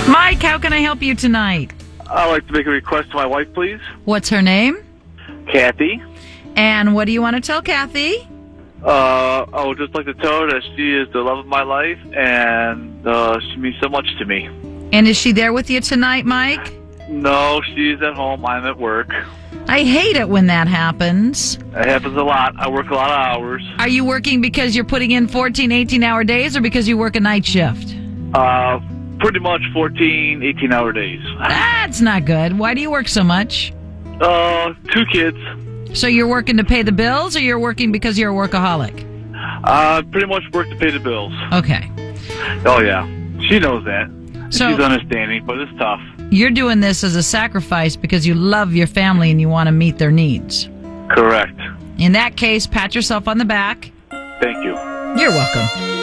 Mike, how can I help you tonight? I'd like to make a request to my wife, please. What's her name? Kathy. And what do you want to tell Kathy? I would just like to tell her that she is the love of my life, and she means so much to me. And is she there with you tonight, Mike? No, she's at home. I'm at work. I hate it when that happens. It happens a lot. I work a lot of hours. Are you working because you're putting in 14, 18-hour days or because you work a night shift? Pretty much 14, 18-hour days. That's not good. Why do you work so much? 2 kids. So you're working to pay the bills or you're working because you're a workaholic? Pretty much work to pay the bills. Okay. Oh, yeah. She knows that. So she's understanding, but it's tough. You're doing this as a sacrifice because you love your family and you want to meet their needs. Correct. In that case, pat yourself on the back. Thank you. You're welcome.